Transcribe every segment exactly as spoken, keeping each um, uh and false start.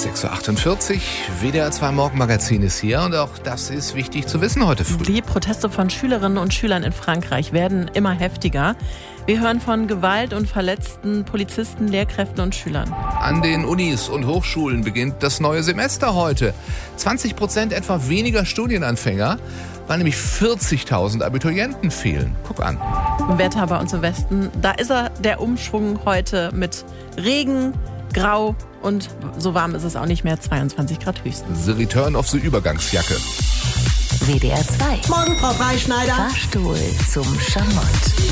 sechs Uhr achtundvierzig, W D R zwei Morgenmagazin ist hier und auch das ist wichtig zu wissen heute früh. Die Proteste von Schülerinnen und Schülern in Frankreich werden immer heftiger. Wir hören von Gewalt und verletzten Polizisten, Lehrkräften und Schülern. An den Unis und Hochschulen beginnt das neue Semester heute. zwanzig Prozent etwa weniger Studienanfänger, weil nämlich vierzigtausend Abiturienten fehlen. Guck an. Wetter bei uns im Westen, da ist er, der Umschwung heute mit Regen, Grau und so warm ist es auch nicht mehr, zweiundzwanzig Grad höchstens. The Return of the Übergangsjacke. W D R zwei. Morgen, Frau Freischneider. Fahrstuhl zum Schamott.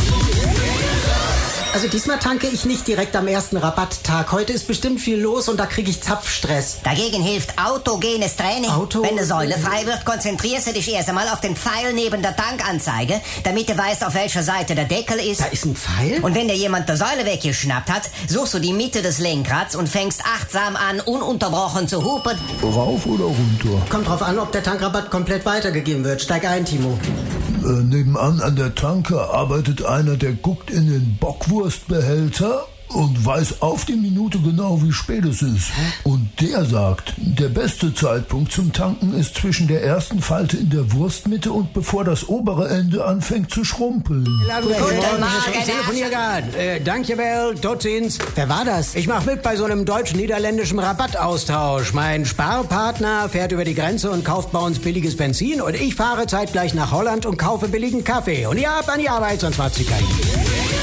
Also diesmal tanke ich nicht direkt am ersten Rabatttag. Heute ist bestimmt viel los und da kriege ich Zapfstress. Dagegen hilft autogenes Training. Auto- Wenn eine Säule frei wird, konzentrierst du dich erst einmal auf den Pfeil neben der Tankanzeige, damit du weißt, auf welcher Seite der Deckel ist. Da ist ein Pfeil? Und wenn dir jemand die Säule weggeschnappt hat, suchst du die Mitte des Lenkrads und fängst achtsam an, ununterbrochen zu hupen. Rauf oder runter? Kommt drauf an, ob der Tankrabatt komplett weitergegeben wird. Steig ein, Timo. Äh, nebenan an der Tanke arbeitet einer, der guckt in den Bockwurstbehälter und weiß auf die Minute genau, wie spät es ist. Und der sagt, der beste Zeitpunkt zum Tanken ist zwischen der ersten Falte in der Wurstmitte und bevor das obere Ende anfängt zu schrumpeln. Guten Morgen, Ich telefoniere gerade. Äh, dankjewel, tot sind's. Wer war das? Ich mach mit bei so einem deutsch-niederländischen Rabattaustausch. Mein Sparpartner fährt über die Grenze und kauft bei uns billiges Benzin und ich fahre zeitgleich nach Holland und kaufe billigen Kaffee. Und ihr habt an die Arbeit, sonst macht's die K I.